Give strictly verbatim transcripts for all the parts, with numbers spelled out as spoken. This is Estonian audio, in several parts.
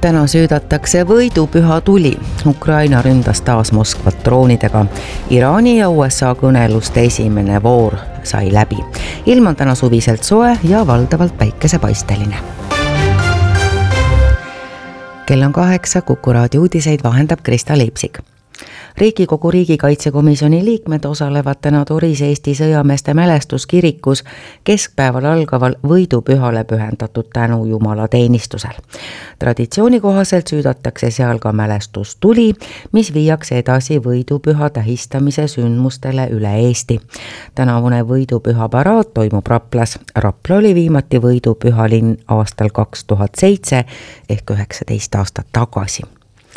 Täna süüdatakse võidupüha tuli. Ukraina ründas taas Moskvat droonidega. Iraani ja U S A kõneluste esimene voor sai läbi. Ilm on täna suviselt soe ja valdavalt päikesepaisteline. Kell on kaheksa, Kuku raadio uudiseid vahendab Krista Leipsik. Riigikogu riigikaitsekomisjoni liikmed osalevad täna Toris Eesti sõjameeste mälestuskirikus keskpäeval algaval võidupühale pühendatud tänu Jumala teenistusel. Traditsiooni kohaselt süüdatakse seal ka mälestustuli, mis viiakse edasi võidupüha tähistamise sündmustele üle Eesti. Tänavune võidupüha paraad toimub Raplas. Rapla oli viimati võidupüha linn aastal kaks tuhat seitse ehk üheksateist aastat tagasi.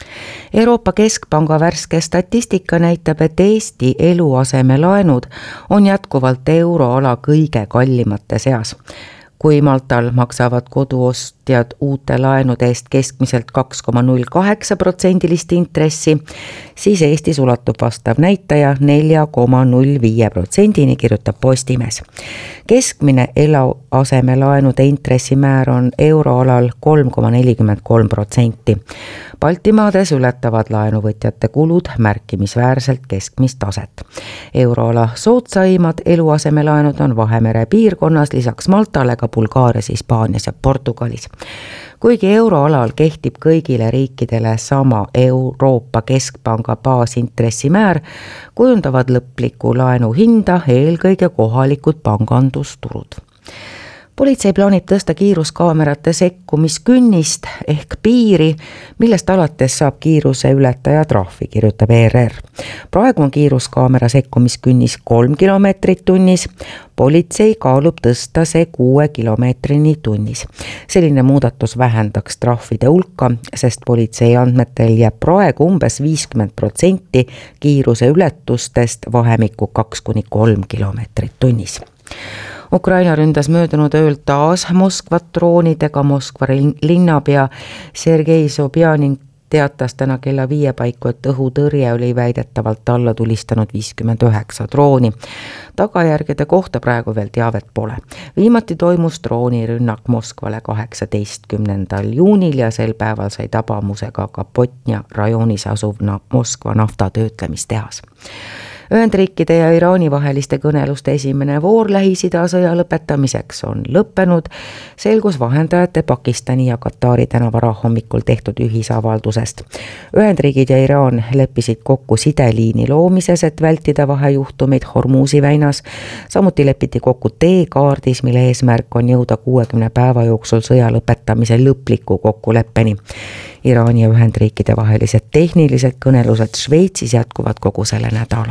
Euroopa Keskpanga värske statistika näitab, et Eesti eluasemelaenud on jätkuvalt euroala kõige kallimate seas. Kui Maltal maksavad koduostjad uute laenude eest keskmiselt kaks koma null kaheksa protsendilist intressi, siis Eestis ulatub vastav näitaja neli koma null viis protsendini, kirjutab Postimees. Keskmine eluasemelaenude intressimäär on euroalal kolm koma nelikümmend kolm protsenti. Baltimaades ületavad laenuvõtjate kulud märkimisväärselt keskmist taset. Euroala soodsaimad eluasemelaenud on Vahemere piirkonnas, lisaks Maltale ka Bulgaarias, Hispaanias ja Portugalis. Kuigi euroalal kehtib kõigile riikidele sama Euroopa Keskpanga baasintressimäär, kujundavad lõplikku laenu hinda eelkõige kohalikud pangandusturud. Politsei plaanib tõsta kiiruskaamerate sekkumiskünnist ehk piiri, millest alates saab kiiruse ületaja trahvi, kirjutab E R R. Praegu on kiiruskaamera sekkumiskünnis kolm kilomeetrit tunnis. Politsei kaalub tõsta see kuue kilomeetrini tunnis. Selline muudatus vähendaks trahvide hulka, sest politsei andmetel jääb praegu umbes viiskümmend protsenti kiiruse ületustest vahemikku kaks kuni kolm kilomeetrit tunnis. Ukraina ründas möödunud ööl taas Moskvat droonidega. Moskva linnapea Sergei Sobjanin teatas täna kella viie paiku, et õhutõrje oli väidetavalt alla tulistanud viiskümmend üheksa drooni. Tagajärgede kohta praegu veel teavet pole. Viimati toimus droonirünnak Moskvale kaheksateistkümnendal juunil ja sel päeval sai tabamusega ka Potnia rajoonis asuv Moskva naftatöötlemistehas. Ühendriikide ja Iraani vaheliste kõneluste esimene voor Lähis-Ida sõja lõpetamiseks on lõppenud, selgus vahendajate Pakistani ja Katari täna varahommikul tehtud ühisavaldusest. Ühendriigid ja Iraan leppisid kokku sideliini loomises, et vältida vahejuhtumeid Hormuzi väinas. Samuti lepiti kokku teekaardis, mille eesmärk on jõuda kuuekümne päeva jooksul sõja lõpetamise lõpliku kokkuleppeni. Iraani ja Ühendriikide vahelised tehnilised kõnelused Šveitsis jätkuvad kogu selle nädala.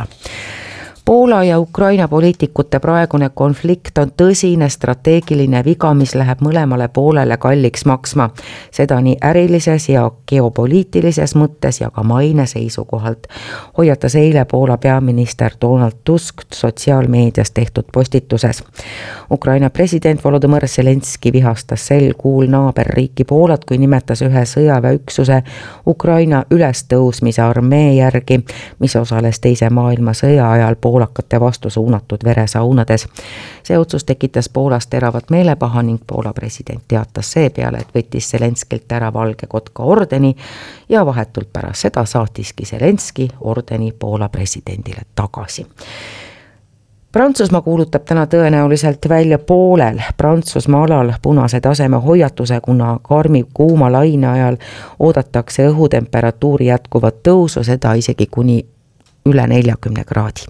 Poola ja Ukraina poliitikute praegune konflikt on tõsine strateegiline viga, mis läheb mõlemale poolele kalliks maksma. Seda nii ärilises ja geopoliitilises mõttes ja ka maine seisukohalt. Hoiatas eile Poola peaminister Donald Tusk sotsiaalmeedias tehtud postituses. Ukraina president Volodõmõr Zelenski vihastas sel kuul naaberriiki Poolat, kui nimetas ühe sõjaväeüksuse Ukraina ülestõusmise armee järgi, mis osales teise maailmasõja ajal poolakate vastu suunatud veresaunades. See otsus tekitas Poolas teravat meelepaha ning Poola president teatas seepeale, et võttis Zelenskilt ära valge kotka ordeni ja vahetult pärast seda saatiski Zelenski ordeni Poola presidendile tagasi. Prantsusmaa kuulutab täna tõenäoliselt välja poolel Prantsusmaa alal punase taseme hoiatuse, kuna karmi kuuma laine ajal oodatakse õhutemperatuuri jätkuvat tõusu, seda isegi kuni üle neljakümne kraadi.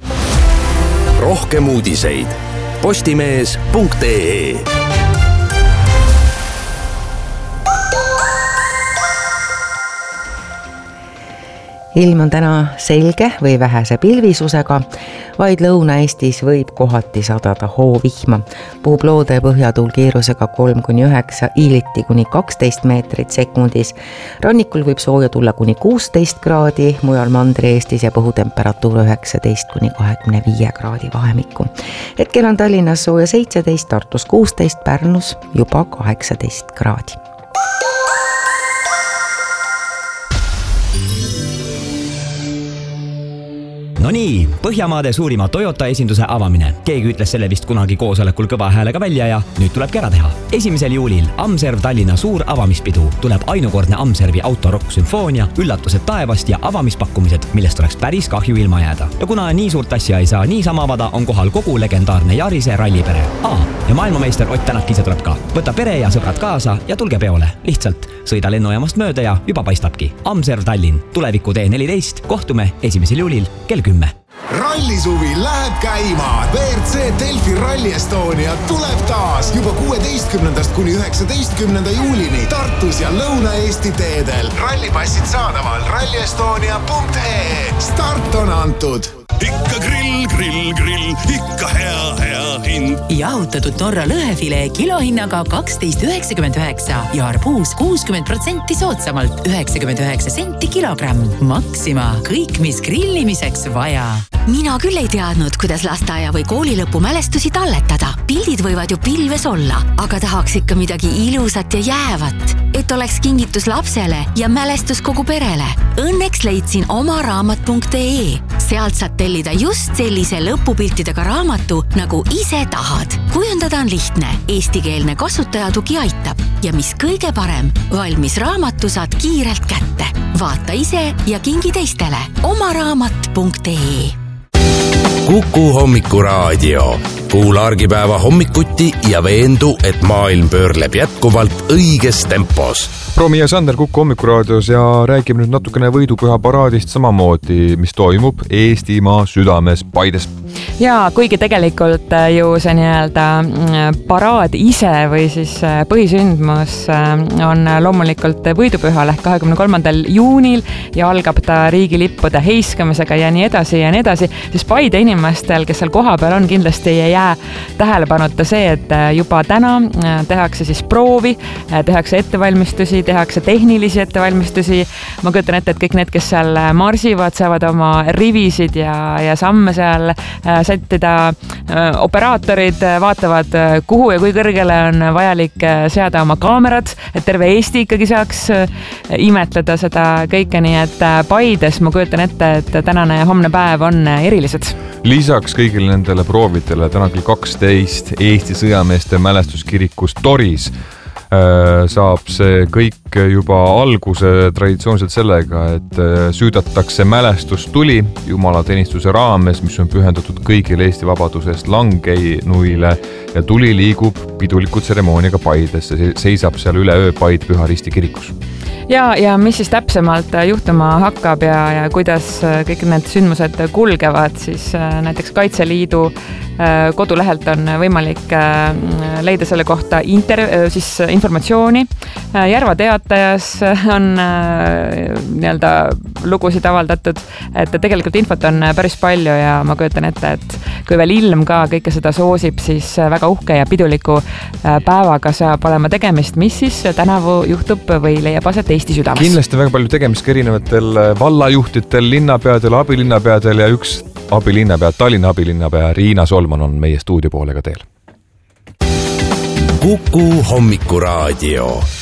Rohkem uudiseid postimees punkt ee. Ilm on täna selge või vähese pilvisusega, vaid Lõuna-Eestis võib kohati sadada hoovihma. Puhub loode põhjatuul kiirusega kolm kuni üheksa, iiliti kuni kaksteist meetrit sekundis. Rannikul võib sooja tulla kuni kuusteist kraadi, mujal Mandri-Eestis ja õhutemperatuur üheksateist kuni kahekümne viie kraadi vahemikku. Hetkel on Tallinnas sooja seitseteist, Tartus kuusteist, Pärnus juba kaheksateist kraadi. No nii, Põhjamaade suurima Toyota esinduse avamine. Keegi ütles selle vist kunagi koosolekul kõva häälega välja ja nüüd tulebki ära teha. esimesel juulil Amserv Tallinna suur avamispidu. Tuleb ainukordne Amservi autorokk sümfoonia, üllatused taevast ja avamispakkumised, millest oleks päris kahju ilma jääda. Ja kuna nii suurt asja ei saa niisama avada, on kohal kogu legendaarne Jarise rallipere. Aa, ja maailmameister Ott Tänak ise tuleb ka. Võta pere ja sõbrad kaasa ja tulge peole. Lihtsalt sõida lennujaamast mööda ja juba paistabki. Amserv Tallinn, tuleviku tee neliteist, kohtume esimesel juulil kell kümme. Rallisuvi läheb käima. V R C Delfi Rally Estonia tuleb taas juba kuueteistkümnendast kuni üheksateistkümnenda juulini Tartus ja Lõuna-Eesti teedel. Rallipassid saadaval ralli estonia punkt ee. Start on antud. Ikka grill, grill, grill, ikka hea, hea hind. Jahutatud Norra lõhefilee kilohinnaga kaksteist üheksakümmend üheksa ja arbuus kuuskümmend protsenti soodsamalt üheksakümmend üheksa senti kilogramm. Maxima, kõik mis grillimiseks vaja. Mina küll ei teadnud, kuidas lasteaia või koolilõpu mälestusi talletada. Pildid võivad ju pilves olla, aga tahaks ikka midagi ilusat ja jäävat, et oleks kingitus lapsele ja mälestus kogu perele. Õnneks leidsin oma raamat punkt ee. Sealt saad tellida just sellise lõpupiltidega raamatu, nagu ise tahad. Kujundada on lihtne, eestikeelne kasutajatugi aitab. Ja mis kõige parem, valmis raamatu saad kiirelt kätte. Vaata ise ja kingi teistele. oma raamat punkt ee. Kuku hommikuraadio. Kuula argipäeva hommikuti ja veendu, et maailm pöörleb jätkuvalt õiges tempos. Romi ja Sander Kuku hommikuraadios ja räägime nüüd natukene võidupüha paraadist samamoodi, mis toimub Eestimaa südames Paides. Ja kuigi tegelikult ju see nii-öelda paraad ise või siis põhisündmus on loomulikult võidupühal ehk kahekümne kolmandal juunil ja algab ta riigilippude heiskamisega ja nii edasi ja nii edasi, siis Paide inimestel, kes seal koha peal on, kindlasti ei jää tähelepanuta see, et juba täna tehakse siis proovi, tehakse ettevalmistusi, tehakse tehnilisi ettevalmistusi. Ma kujutan ette, et kõik need, kes seal marsivad, saavad oma rivisid ja, ja samme seal sättida. Operaatorid vaatavad, kuhu ja kui kõrgele on vajalik seada oma kaamerad, et terve Eesti ikkagi saaks imetleda seda kõike, nii et Paides ma kujutan ette, et tänane ja homne päev on erilised. Lisaks kõigile nendele proovidele täna küll kaksteist Eesti sõjameeste mälestuskirikus Toris saab see kõik juba alguse traditsiooniliselt sellega, et süüdatakse mälestustuli jumalateenistuse raames, mis on pühendatud kõigile Eesti vabaduse eest langeinuile ja tuli liigub piduliku tseremooniaga Paidesse, seisab seal üle öö Paide Püha Risti kirikus. Ja, ja mis siis täpsemalt juhtuma hakkab ja, ja kuidas kõik need sündmused kulgevad, siis näiteks Kaitseliidu kodulehelt on võimalik leida selle kohta inter- siis informatsiooni. Järva Teatajas on nii-öelda lugusid avaldatud, et tegelikult infot on päris palju ja ma kujutan ette, et kui veel ilm ka kõike seda soosib, siis väga uhke ja piduliku päevaga saab olema tegemist, mis siis tänavu juhtub või leiab aset Eesti südames. Kindlasti väga palju tegemist ka erinevatel vallajuhtitel, linnapeadel, abilinnapeadel ja üks abilinnapea, Tallinna abilinnapea Riina Solman on meie stuudio poolega teel. Kuku hommikuraadio.